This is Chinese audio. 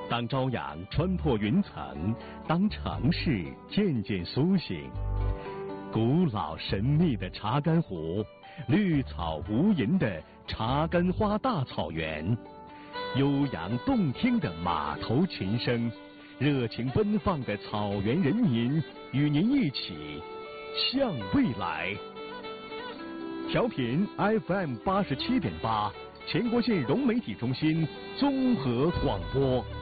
当朝阳穿破云层，当城市渐渐苏醒，古老神秘的查干湖，绿草无垠的查干花大草原，悠扬动听的码头琴声，热情奔放的草原人民，与您一起向未来。调频 FM 87.8，全国性融媒体中心综合广播。